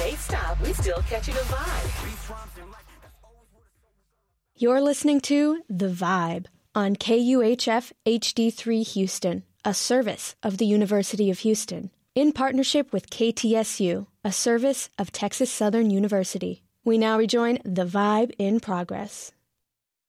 Hey, stop. We still catching a vibe. You're listening to The Vibe on KUHF HD3 Houston, a service of the University of Houston, in partnership with KTSU, a service of Texas Southern University. We now rejoin The Vibe in progress.